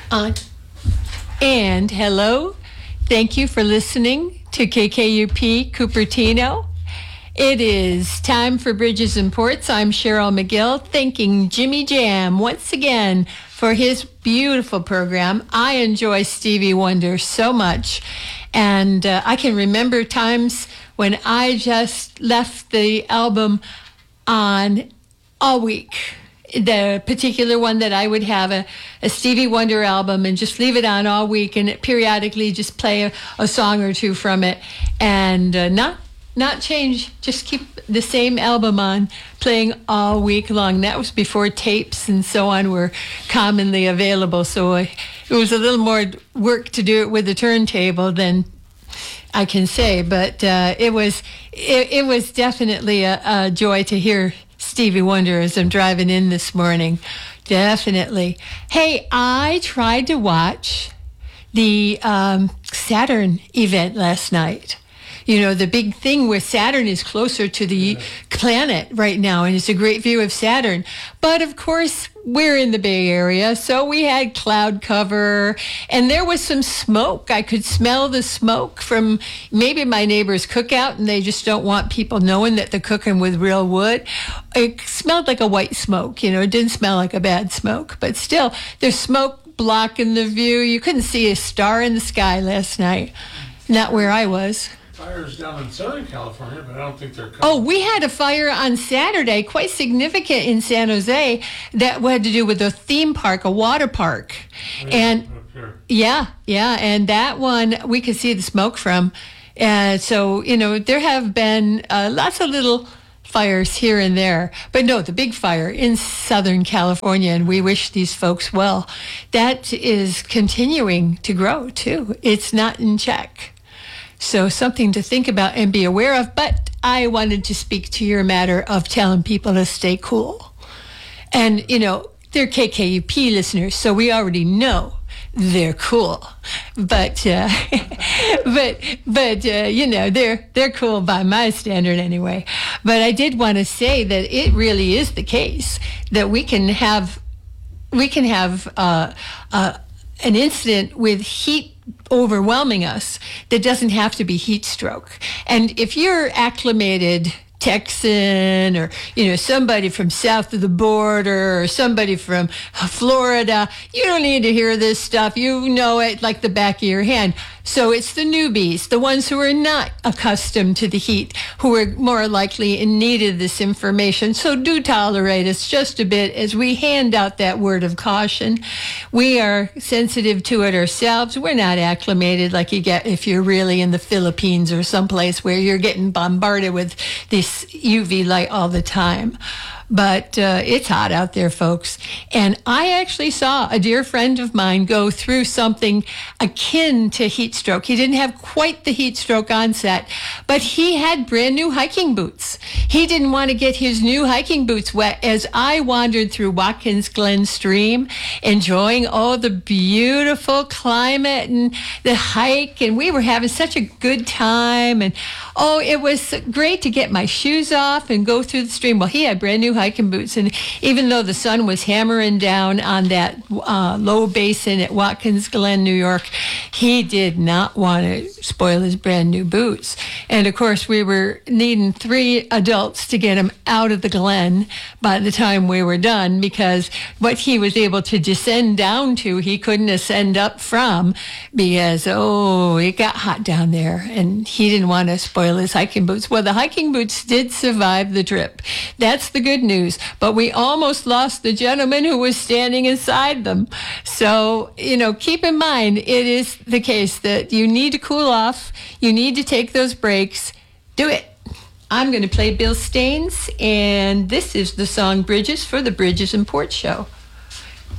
On. And hello. Thank you for listening to KKUP Cupertino. It is time for Bridges and Ports. I'm Cheryl McGill, thanking Jimmy Jam once again for his beautiful program. I enjoy Stevie Wonder so much. And I can remember times when I just left the album on all week. The particular one that I would have a Stevie Wonder album and just leave it on all week and periodically just play a song or two from it and not change, just keep the same album on playing all week long. That was before tapes and so on were commonly available, so it was a little more work to do it with the turntable than I can say, but it was definitely a joy to hear Stevie Wonder as I'm driving in this morning. Definitely. Hey, I tried to watch the Saturn event last night. You know, the big thing with Saturn is closer to the planet right now, and it's a great view of Saturn. But of course, we're in the Bay Area, so we had cloud cover, and there was some smoke. I could smell the smoke from maybe my neighbor's cookout, and they just don't want people knowing that they're cooking with real wood. It smelled like a white smoke, you know, it didn't smell like a bad smoke, but still, there's smoke blocking the view. You couldn't see a star in the sky last night, not where I was. Fires down in Southern California, but I don't think they're coming. Oh, we had a fire on Saturday, quite significant in San Jose, that had to do with a theme park, a water park. And and that one we could see the smoke from. So, you know, there have been lots of little fires here and there. But no, the big fire in Southern California, and we wish these folks well, that is continuing to grow, too. It's not in check. So something to think about and be aware of. But I wanted to speak to your matter of telling people to stay cool. And, you know, they're KKUP listeners, so we already know they're cool. But, you know, they're cool by my standard anyway. But I did want to say that it really is the case that we can have an incident with heat overwhelming us that doesn't have to be heat stroke. And if you're acclimated Texan or, you know, somebody from south of the border or somebody from Florida, you don't need to hear this stuff. You know it like the back of your hand. So it's the newbies, the ones who are not accustomed to the heat, who are more likely in need of this information. So do tolerate us just a bit as we hand out that word of caution. We are sensitive to it ourselves. We're not acclimated like you get if you're really in the Philippines or someplace where you're getting bombarded with this UV light all the time. But it's hot out there, folks. And I actually saw a dear friend of mine go through something akin to heat stroke. He didn't have quite the heat stroke onset, but he had brand new hiking boots. He didn't want to get his new hiking boots wet as I wandered through Watkins Glen Stream, enjoying all the beautiful climate and the hike. And we were having such a good time. And it was great to get my shoes off and go through the stream. Well, he had brand new hiking boots, and even though the sun was hammering down on that low basin at Watkins Glen, New York, he did not want to spoil his brand new boots. And of course, we were needing 3 adults to get him out of the glen by the time we were done, because what he was able to descend down to, he couldn't ascend up from, because it got hot down there, and he didn't want to spoil his hiking boots. Well, the hiking boots did survive the trip. That's the good news. But we almost lost the gentleman who was standing inside them. So, you know, keep in mind, it is the case that you need to cool off. You need to take those breaks. Do it. I'm going to play Bill Staines, and this is the song Bridges for the Bridges and Ports Show.